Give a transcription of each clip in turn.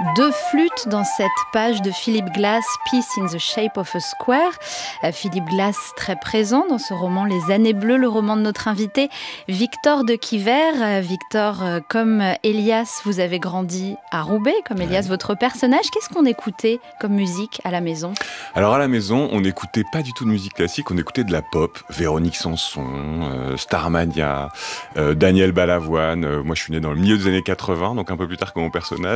Deux flûtes dans cette page de Philip Glass, Peace in the Shape of a Square. Philip Glass très présent dans ce roman Les Années Bleues, le roman de notre invité Victor de Quiver. Victor, comme Elias, vous avez grandi à Roubaix, comme Elias, votre personnage. Qu'est-ce qu'on écoutait comme musique à la maison ? Alors à la maison, on n'écoutait pas du tout de musique classique, on écoutait de la pop, Véronique Sanson, Starmania, Daniel Balavoine. Moi je suis né dans le milieu des années 80, donc un peu plus tard que mon personnage,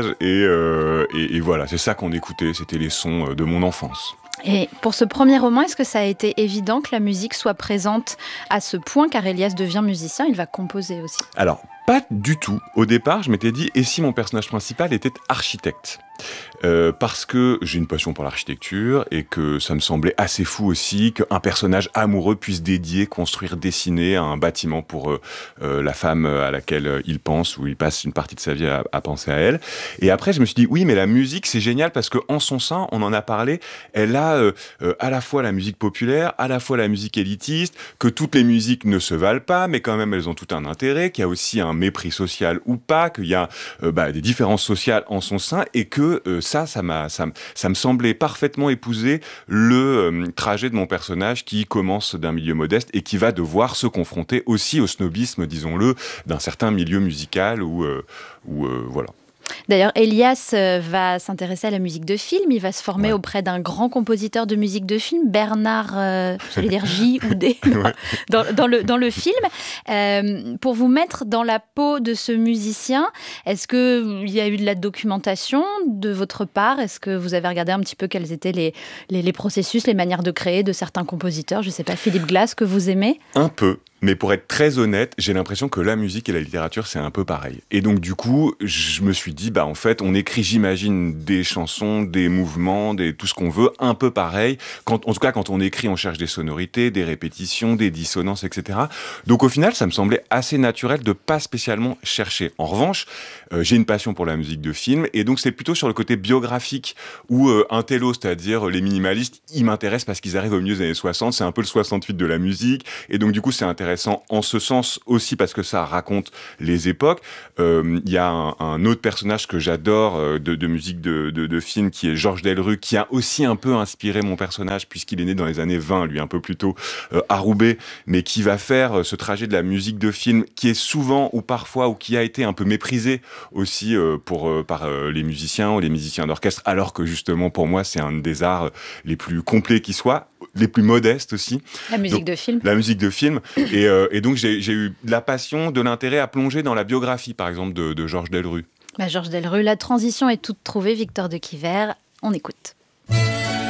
et voilà, c'est ça qu'on écoutait, c'était les sons de mon enfance. Et pour ce premier roman, est-ce que ça a été évident que la musique soit présente à ce point, car Elias devient musicien, il va composer aussi ? Alors, pas du tout. Au départ, je m'étais dit, et si mon personnage principal était architecte ? Parce que j'ai une passion pour l'architecture et que ça me semblait assez fou aussi qu'un personnage amoureux puisse dédier, construire, dessiner un bâtiment pour la femme à laquelle il pense, ou il passe une partie de sa vie à penser à elle. Et après, je me suis dit, oui, mais la musique, c'est génial parce qu'en son sein, on en a parlé, elle a à la fois la musique populaire, à la fois la musique élitiste, que toutes les musiques ne se valent pas, mais quand même, elles ont tout un intérêt, qu'il y a aussi un mépris social ou pas, qu'il y a des différences sociales en son sein, et que ça me semblait parfaitement épouser le trajet de mon personnage qui commence d'un milieu modeste et qui va devoir se confronter aussi au snobisme, disons-le, d'un certain milieu musical ou voilà. D'ailleurs, Elias va s'intéresser à la musique de film. Il va se former auprès d'un grand compositeur de musique de film, Bernard, j'allais dire J ou D, dans le film. Pour vous mettre dans la peau de ce musicien, est-ce qu'il y a eu de la documentation de votre part ? Est-ce que vous avez regardé un petit peu quels étaient les processus, les manières de créer de certains compositeurs ? Je ne sais pas, Philip Glass, que vous aimez ? Un peu. Mais pour être très honnête, j'ai l'impression que la musique et la littérature, c'est un peu pareil. Et donc, du coup, je me suis dit, en fait, on écrit, j'imagine, des chansons, des mouvements, tout ce qu'on veut, un peu pareil. En tout cas, quand on écrit, on cherche des sonorités, des répétitions, des dissonances, etc. Donc, au final, ça me semblait assez naturel de pas spécialement chercher. En revanche, j'ai une passion pour la musique de film, et donc c'est plutôt sur le côté biographique où un télo, c'est-à-dire les minimalistes, ils m'intéressent parce qu'ils arrivent au milieu des années 60, c'est un peu le 68 de la musique, et donc, du coup, c'est intéressant en ce sens aussi parce que ça raconte les époques. Il y a un autre personnage que j'adore de musique de film qui est Georges Delruc, qui a aussi un peu inspiré mon personnage puisqu'il est né dans les années 20, lui un peu plus tôt à Roubaix, mais qui va faire ce trajet de la musique de film qui est souvent ou parfois ou qui a été un peu méprisé aussi par les musiciens ou les musiciens d'orchestre, alors que justement pour moi c'est un des arts les plus complets qui soit, les plus modestes aussi. La musique de film. La musique de film. Et donc, j'ai eu de la passion, de l'intérêt à plonger dans la biographie, par exemple, de Georges Delruc. Georges Delruc, la transition est toute trouvée. Victor de Quiver, on écoute.